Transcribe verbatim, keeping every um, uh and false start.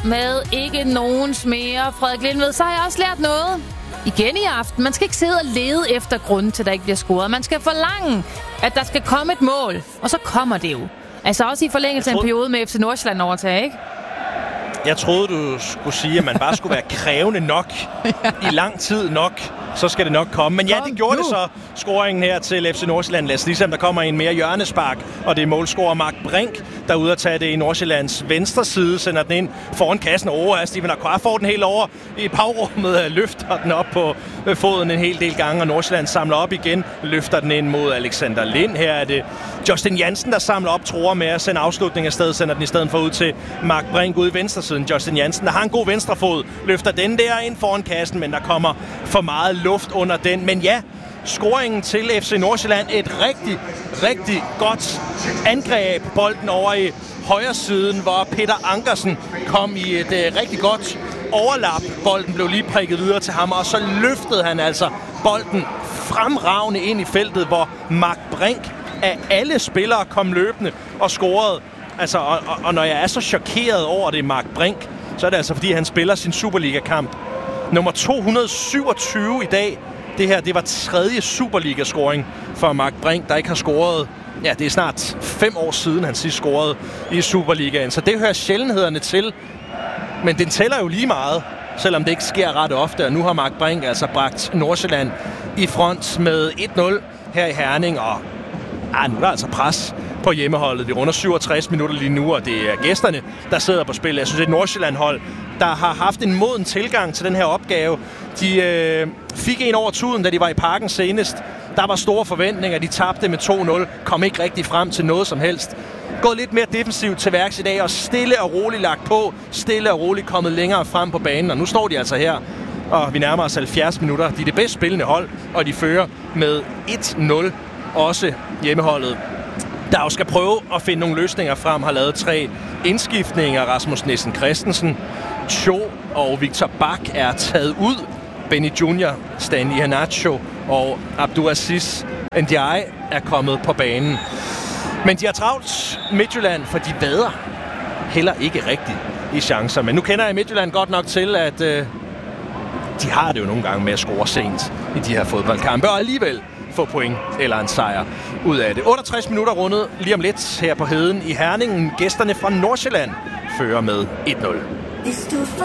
med ikke nogens mere. Frederik Lindved, så har jeg også lært noget igen i aften. Man skal ikke sidde og lede efter grunden til, at der ikke bliver scoret. Man skal forlange, at der skal komme et mål, og så kommer det jo. Altså også i forlængelse af en periode med F C Nordsjælland overtag, ikke? Jeg troede, du skulle sige, at man bare skulle være krævende nok i lang tid nok. Så skal det nok komme. Men ja, det gjorde det så. Scoringen her til F C Nordsjælland. Lad os ligesom, der kommer en mere hjørnespark, og det er målscorer Mark Brink, der er ude at tage det i Nordsjællands venstre side, sender den ind foran kassen. Åh, Steven Aqua får den helt over i bagrummet, løfter den op på foden en hel del gange, og Nordsjælland samler op igen, løfter den ind mod Alexander Lind. Her er det Justin Jansen, der samler op, tror med at sende afslutning afsted, sender den i stedet for ud til Mark Brink ude i venstre siden. Justin Jansen, der har en god venstrefod, løfter den der ind foran kassen, men der kommer for meget luft under den. Men ja, scoringen til F C Nordsjælland. Et rigtig, rigtig godt angreb. Bolden over i højre siden, hvor Peter Ankersen kom i et uh, rigtig godt overlap. Bolden blev lige prikket videre til ham, og så løftede han altså bolden fremragende ind i feltet, hvor Mark Brink af alle spillere kom løbende og scorede. Altså, og, og, og når jeg er så chokeret over det, Mark Brink, så er det altså, fordi han spiller sin Superliga-kamp. Nummer to hundrede syvogtyve i dag. Det her, det var tredje Superliga-scoring for Mark Brink, der ikke har scoret. Ja, det er snart fem år siden, han sidst scorede i Superligaen. Så det hører sjældenhederne til. Men den tæller jo lige meget, selvom det ikke sker ret ofte. Og nu har Mark Brink altså bragt Nordsjælland i front med et nul her i Herning. Og ah, nu er der altså pres på hjemmeholdet. Vi runder syvogtres minutter lige nu, og det er gæsterne, der sidder på spil. Jeg synes, det er et Nordsjælland-hold, der har haft en moden tilgang til den her opgave. De øh, fik en over tuden, da de var i Parken senest. Der var store forventninger. De tabte med to nul. Kom ikke rigtig frem til noget som helst. Gået lidt mere defensivt til værks i dag, og stille og roligt lagt på. Stille og roligt kommet længere frem på banen. Og nu står de altså her, og vi nærmer os halvfjerds minutter. De er det bedst spillende hold, og de fører med et nul. Også hjemmeholdet, der jo skal prøve at finde nogle løsninger frem, har lavet tre indskiftninger. Rasmus Nissen Christensen, Cho og Victor Bak er taget ud. Benny Junior, Stanley Iheanacho og Abdulaziz Ndiaye er kommet på banen. Men de har travlt Midtjylland, for de vader heller ikke rigtigt i chancer. Men nu kender jeg Midtjylland godt nok til, at øh, de har det jo nogle gange med at score sent i de her fodboldkampe, og alligevel få point eller en sejr ud af det. otteogtres minutter rundet lige om lidt her på Heden i Herningen. Gæsterne fra Nordsjælland fører med et nul.